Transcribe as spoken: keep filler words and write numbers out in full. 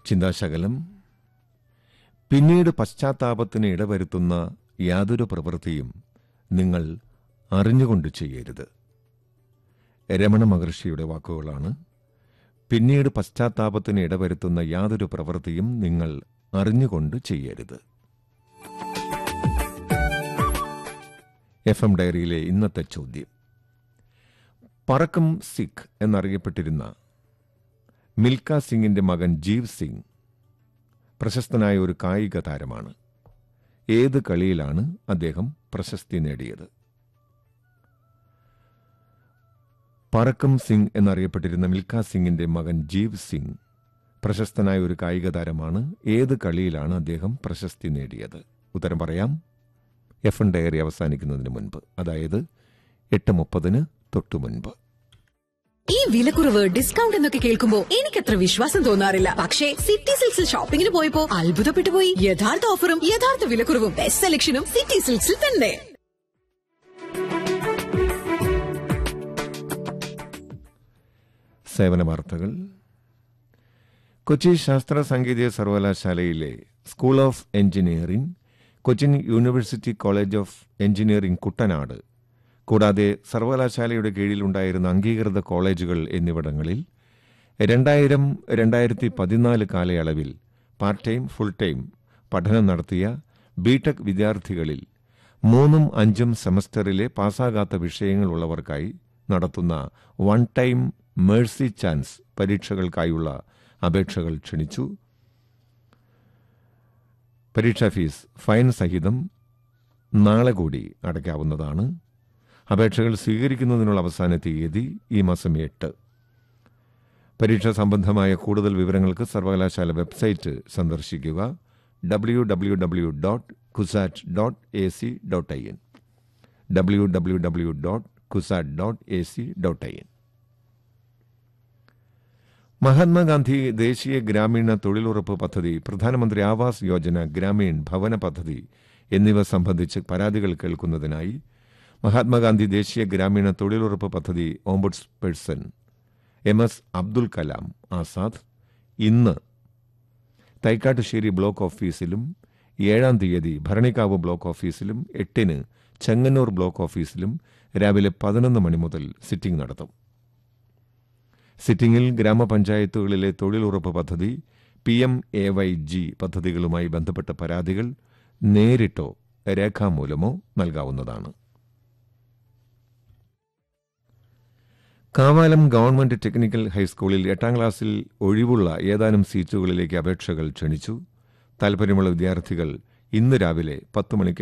ചിന്താശകലം. പിന്നീട് പശ്ചാത്താപത്തിന് ഇടവരുത്തുന്ന യാതൊരു പ്രവൃത്തിയും നിങ്ങൾ അറിഞ്ഞുകൊണ്ട് ചെയ്യരുത്. രമണ മഹർഷിയുടെ വാക്കുകളാണ്. പിന്നീട് പശ്ചാത്താപത്തിന് ഇടവരുത്തുന്ന യാതൊരു പ്രവൃത്തിയും നിങ്ങൾ അറിഞ്ഞുകൊണ്ട് ചെയ്യരുത്. എഫ് എം ഡയറിയിലെ ഇന്നത്തെ ചോദ്യം: പറക്കം സിഖ് എന്നറിയപ്പെട്ടിരുന്ന മിൽഖ സിംഗിന്റെ മകൻ ജീവ് സിംഗ് പ്രശസ്തനായ ഒരു കായിക താരമാണ്. ഏത് കളിയിലാണ് അദ്ദേഹം പ്രശസ്തി നേടിയത്? പറക്കം സിംഗ് എന്നറിയപ്പെട്ടിരുന്ന മിൽഖ സിംഗിന്റെ മകൻ ജീവ് സിംഗ് പ്രശസ്തനായ ഒരു കായിക താരമാണ്. ഏത് കളിയിലാണ് അദ്ദേഹം പ്രശസ്തി നേടിയത്? ഉത്തരം പറയാം എഫ് എൻ ഡയറി അവസാനിക്കുന്നതിന് മുൻപ്, അതായത് എട്ട് മുപ്പതിന് തൊട്ടു മുൻപ്. ഈ വിലക്കുറവ്, ഡിസ്കൗണ്ട് എന്നൊക്കെ കേൾക്കുമ്പോ എനിക്കത്ര വിശ്വാസം തോന്നാറില്ല. പക്ഷേ സിറ്റി സിൽക്സിൽ ഷോപ്പിംഗിന് പോയപ്പോ അത്ഭുതപ്പെട്ടു പോയി. യഥാർത്ഥ ഓഫറും യഥാർത്ഥ വിലക്കുറവും ബെസ്റ്റ് സെലക്ഷനും സിറ്റി സിൽക്സിൽ തന്നെ. സേവന വാർത്തകൾ. കൊച്ചി ശാസ്ത്ര സാങ്കേതിക സർവകലാശാലയിലെ school of engineering, Cochin university college of engineering Kuttanad, കൂടാതെ സർവകലാശാലയുടെ കീഴിലുണ്ടായിരുന്ന അംഗീകൃത കോളേജുകൾ എന്നിവിടങ്ങളിൽ രണ്ടായിരം രണ്ടായിരത്തി പതിനാല് കാലയളവിൽ പാർട്ട് ടൈം, ഫുൾ ടൈം പഠനം നടത്തിയ ബിടെക് വിദ്യാർത്ഥികളിൽ മൂന്നും അഞ്ചും സെമസ്റ്ററിലെ പാസ്സാകാത്ത വിഷയങ്ങളുള്ളവർക്കായി നടത്തുന്ന വൺ ടൈം മേഴ്സി ചാൻസ് പരീക്ഷകൾക്കായുള്ള അപേക്ഷകൾ ക്ഷണിച്ചു. പരീക്ഷാ ഫീസ് ഫൈൻ സഹിതം നാളെ കൂടി അടയ്ക്കാവുന്നതാണ്. അപേക്ഷകൾ സ്വീകരിക്കുന്നതിനുള്ള അവസാന തീയതി ഈ മാസം എട്ട്. പരീക്ഷാ സംബന്ധമായ കൂടുതൽ വിവരങ്ങൾക്ക് സർവകലാശാല വെബ്സൈറ്റ് സന്ദർശിക്കുക. W W W dot CUSAT dot A C dot I N W W W dot CUSAT dot A C dot I N. Mahatma Gandhi ദേശീയ ഗ്രാമീണ തൊഴിലുറപ്പ് പദ്ധതി, പ്രധാനമന്ത്രി ആവാസ് യോജന ഗ്രാമീൺ ഭവന പദ്ധതി എന്നിവ സംബന്ധിച്ച് പരാതികൾ കേൾക്കുന്നതിനായി മഹാത്മാഗാന്ധി ദേശീയ ഗ്രാമീണ തൊഴിലുറപ്പ് പദ്ധതി ഓംബുഡ്സ് person M S Abdul Kalam Azad ഇന്ന് തൈക്കാട്ടുശ്ശേരി ബ്ലോക്ക് ഓഫീസിലും ഏഴാം തീയതി ഭരണിക്കാവ് ബ്ലോക്ക് ഓഫീസിലും എട്ടിന് ചെങ്ങന്നൂർ ബ്ലോക്ക് ഓഫീസിലും രാവിലെ പതിനൊന്ന് മണി മുതൽ സിറ്റിംഗ് നടത്തും. സിറ്റിംഗിൽ ഗ്രാമപഞ്ചായത്തുകളിലെ തൊഴിലുറപ്പ് പദ്ധതി, P M A Y G പദ്ധതികളുമായി ബന്ധപ്പെട്ട പരാതികൾ നേരിട്ടോ രേഖാമൂലമോ നൽകാവുന്നതാണ്. കാവാലം ഗവൺമെന്റ് ടെക്നിക്കൽ ഹൈസ്കൂളിൽ എട്ടാം ക്ലാസ്സിൽ ഒഴിവുള്ള ഏതാനും സീറ്റുകളിലേക്ക് അപേക്ഷകൾ ക്ഷണിച്ചു. താൽപര്യമുള്ള വിദ്യാർത്ഥികൾ ഇന്ന് രാവിലെ പത്ത് മണിക്ക്